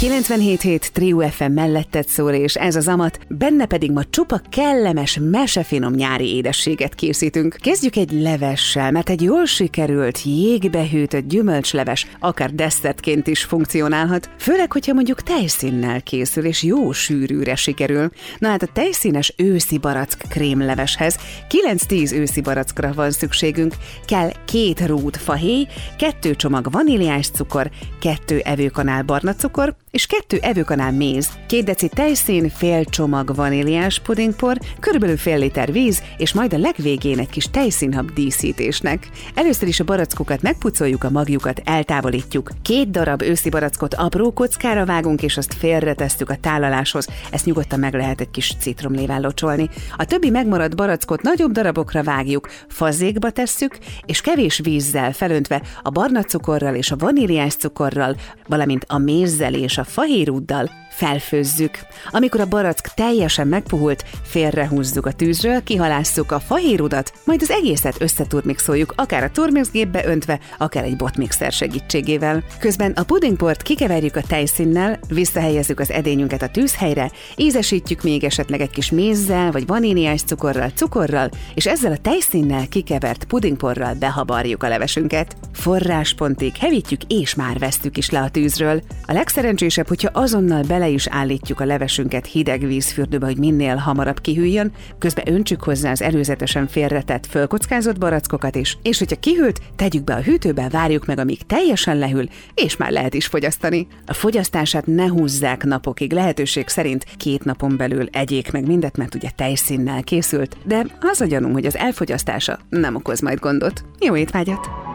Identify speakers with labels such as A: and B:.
A: 97.7 Trio FM melletted szól, és ez az Amat, benne pedig ma csupa kellemes, mesefinom nyári édességet készítünk. Kezdjük egy levessel, mert egy jól sikerült, jégbe hűtött gyümölcsleves akár desszertként is funkcionálhat, főleg, hogyha mondjuk tejszínnel készül, és jó sűrűre sikerül. Na hát a tejszínes őszi barack krémleveshez 9-10 őszi barackra van szükségünk, kell 2 rúd fahéj, 2 csomag vaníliás cukor, 2 evőkanál barna cukor, és 2 evőkanál méz, 2 deci tejszín, fél csomag vaníliás pudingpor, körülbelül fél liter víz, és majd a legvégén egy kis tejszínhab díszítésnek. Először is a barackokat megpucoljuk, a magjukat eltávolítjuk. 2 darab őszi barackot apró kockára vágunk, és azt félretesszük a tálaláshoz. Ezt nyugodtan meg lehet egy kis citromlével locsolni. A többi megmaradt barackot nagyobb darabokra vágjuk, fazékba tesszük, és kevés vízzel felöntve a barna cukorral és a vaníliás cukorral, valamint a mézzel és a fahéjrúddal felfőzzük. Amikor a barack teljesen megpuhult, félrehúzzuk a tűzről, kihalásszuk a fahéjrudat, majd az egészet összeturmixoljuk, akár a turmixgépbe öntve, akár egy botmixer segítségével. Közben a pudingport kikeverjük a tejszínnel, visszahelyezzük az edényünket a tűzhelyre, ízesítjük még esetleg egy kis mézzel vagy vaníliás cukorral, és ezzel a tejszínnel kikevert pudingporral behabarjuk a levesünket. Forráspontig hevítjük, és már vesztük is le a tűzről. A legszerencsésebb, hogyha azonnal bele is állítjuk a levesünket hideg vízfürdőbe, hogy minél hamarabb kihűljön, közben öntsük hozzá az előzetesen félretett fölkockázott barackokat is, és hogyha kihűlt, tegyük be a hűtőbe, várjuk meg, amíg teljesen lehűl, és már lehet is fogyasztani. A fogyasztását ne húzzák napokig, lehetőség szerint 2 napon belül egyék meg mindet, mert ugye tejszínnel készült, de az a gyanúm, hogy az elfogyasztása nem okoz majd gondot. Jó étvágyat!